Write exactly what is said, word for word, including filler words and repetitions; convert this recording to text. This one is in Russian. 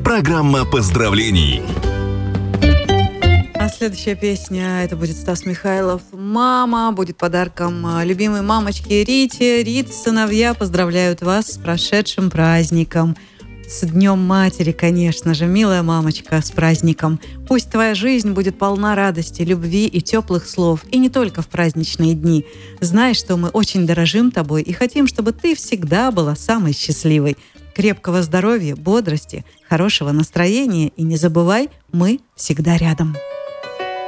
Программа поздравлений. А следующая песня, это будет Стас Михайлов. «Мама» будет подарком любимой мамочке Рите. Рит, сыновья поздравляют вас с прошедшим праздником. С Днем Матери, конечно же, милая мамочка, с праздником. Пусть твоя жизнь будет полна радости, любви и теплых слов, и не только в праздничные дни. Знай, что мы очень дорожим тобой и хотим, чтобы ты всегда была самой счастливой. Крепкого здоровья, бодрости, хорошего настроения и не забывай, мы всегда рядом.